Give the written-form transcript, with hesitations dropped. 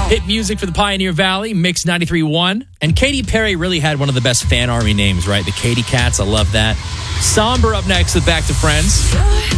Hit music for the Pioneer Valley, Mix 93.1. And Katy Perry really had one of the best fan army names, right? The Katy Cats. I love that. Somber up next with Back to Friends.